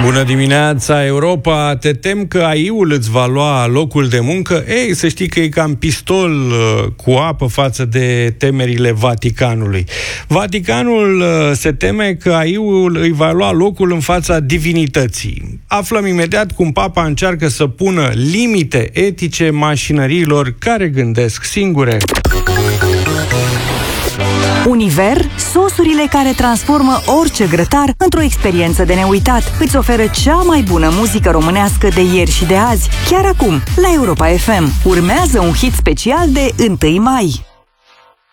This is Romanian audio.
Bună dimineața, Europa! Te tem că AI-ul îți va lua locul de muncă? Ei, să știi că e cam pistol cu apă față de temerile Vaticanului. Vaticanul se teme că AI-ul îi va lua locul în fața divinității. Aflăm imediat cum Papa încearcă să pună limite etice mașinăriilor care gândesc singure. Univer, sosurile care transformă orice grătar într-o experiență de neuitat. Îți oferă cea mai bună muzică românească de ieri și de azi, chiar acum, la Europa FM. Urmează un hit special de 1 mai.